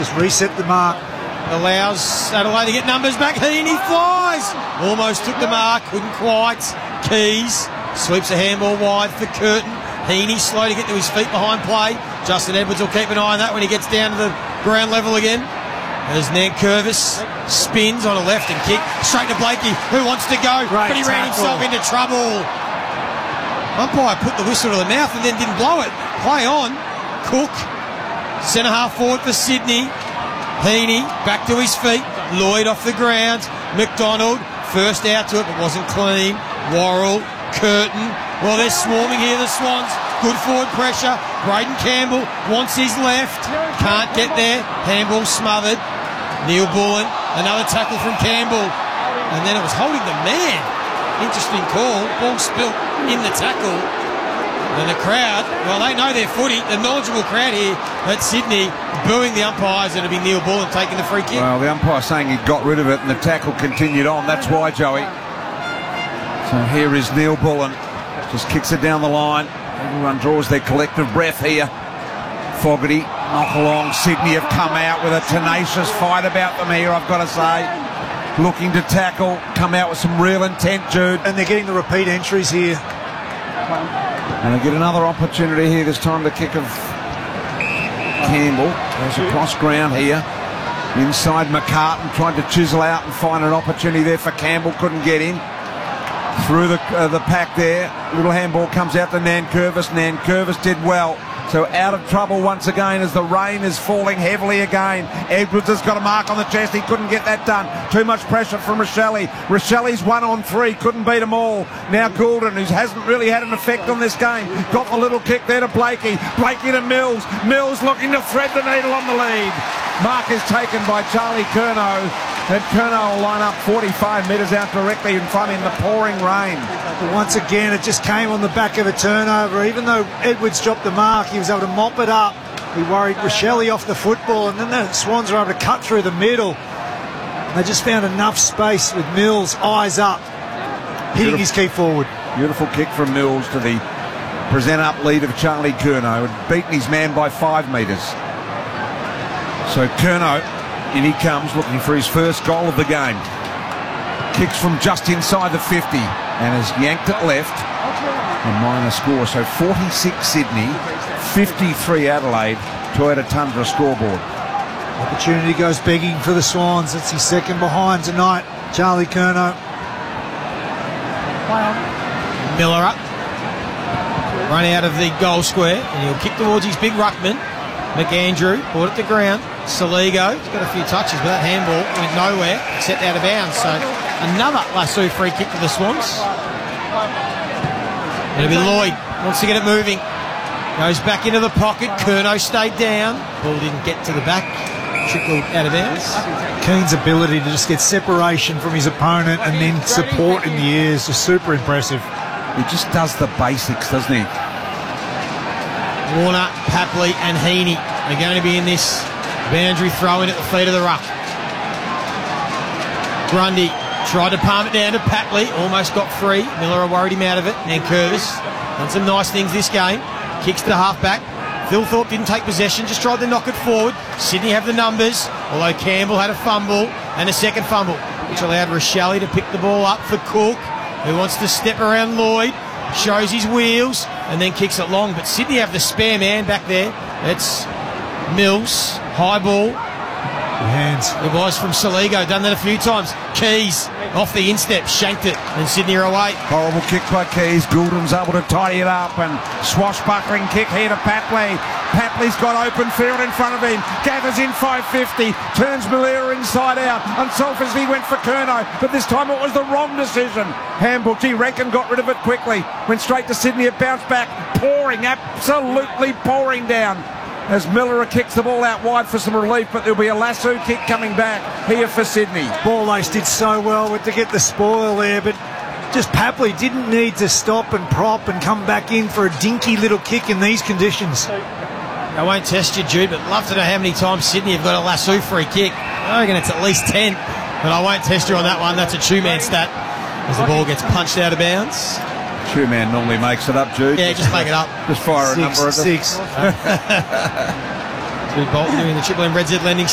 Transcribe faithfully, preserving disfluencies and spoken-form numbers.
just reset the mark. Allows Adelaide to get numbers back. Heaney flies. Almost took the mark. Couldn't quite. Keys sweeps a handball wide for Curtin. Heaney slow to get to his feet behind play. Justin Edwards will keep an eye on that when he gets down to the ground level again. As Nankervis spins on a left and kick straight to Blakey, who wants to go, Great but he ran tackle. himself into trouble. Umpire put the whistle to the mouth and then didn't blow it. Play on. Cook, centre half forward for Sydney. Heaney back to his feet. Lloyd off the ground. McDonald first out to it but wasn't clean. Worrell, Curtin. Well, they're swarming here, the Swans. Good forward pressure. Braden Campbell wants his left. Can't get there. Handball smothered. Neil Bullen. Another tackle from Campbell. And then it was holding the man. Interesting call. Ball spilt in the tackle. And the crowd, well, they know their footy. The knowledgeable crowd here at Sydney booing the umpires, and it'll be Neil Bullen taking the free kick. Well, the umpire saying he got rid of it and the tackle continued on. That's why, Joey. So here is Neil Bullen. Just kicks it down the line. Everyone draws their collective breath here. Fogarty, knock along. Sydney have come out with a tenacious fight about them here, I've got to say. Looking to tackle, come out with some real intent, Jude. And they're getting the repeat entries here. And they get another opportunity here, this time the kick of Campbell. Goes across ground here. Inside McCartan, trying to chisel out and find an opportunity there for Campbell. Couldn't get in. Through the, uh, the pack there. Little handball comes out to Nankervis. Nankervis did well. So out of trouble once again as the rain is falling heavily again. Edwards has got a mark on the chest. He couldn't get that done. Too much pressure from Rochelle. Rochelle's one on three. Couldn't beat them all. Now Goulden, who hasn't really had an effect on this game. Got the little kick there to Blakey. Blakey to Mills. Mills looking to thread the needle on the lead. Mark is taken by Charlie Curnow. And Curnow will line up forty-five metres out directly in front in the pouring rain. But once again, it just came on the back of a turnover. Even though Edwards dropped the mark, he was able to mop it up. He worried Rochelle off the football, and then the Swans were able to cut through the middle. They just found enough space with Mills, eyes up, hitting his key forward. Beautiful kick from Mills to the present-up lead of Charlie Curnow. Had beaten his man by five metres. So Curnow, in he comes, looking for his first goal of the game. Kicks from just inside the fifty and has yanked it left. A minor score. So forty-six Sydney, fifty-three Adelaide. Toyota Tundra scoreboard. Opportunity goes begging for the Swans. It's his second behind tonight. Charlie Curnow. Miller up. Run out of the goal square, and he'll kick towards his big ruckman. McAndrew brought it to ground. Saligo, he's got a few touches, but that handball went nowhere, except out of bounds. So another Lasso free kick for the Swans. It'll be Lloyd, wants to get it moving. Goes back into the pocket. Curnow stayed down. Ball didn't get to the back. Trickled out of bounds. Keane's ability to just get separation from his opponent and then support in the air is just super impressive. He just does the basics, doesn't he? Warner, Papley and Heaney are going to be in this boundary throw in at the feet of the ruck. Grundy tried to palm it down to Papley, almost got free. Miller worried him out of it. Nankervis done some nice things this game. Kicks to the half-back. Phil Thorpe didn't take possession, just tried to knock it forward. Sydney have the numbers, although Campbell had a fumble and a second fumble, which allowed Rochelle to pick the ball up for Cook, who wants to step around Lloyd, shows his wheels, and then kicks it long. But Sydney have the spare man back there. It's Mills, high ball. Hands. It was from Saligo, done that a few times. Keys off the instep, shanked it, and Sydney are away. Horrible kick by Keys. Goulden's able to tidy it up, and swashbuckling kick here to Papley. Papley's got open field in front of him. Gathers in five fifty, turns Malera inside out. Unselfishly went for Curnow, but this time it was the wrong decision. Handball, G. Rankin got rid of it quickly. Went straight to Sydney, it bounced back. Pouring, absolutely pouring down. As Miller kicks the ball out wide for some relief, but there'll be a lasso kick coming back here for Sydney. Ball Ace did so well with to get the spoil there, but just Papley didn't need to stop and prop and come back in for a dinky little kick in these conditions. I won't test you, Jude, but love to know how many times Sydney have got a lasso free kick. I reckon it's at least ten, but I won't test you on that one. That's a two-man stat as the ball gets punched out of bounds. Two-man normally makes it up, Jude. Yeah, just make it up. Just fire Six, a number at six. Jude Bolton doing the Triple M Red Z Lending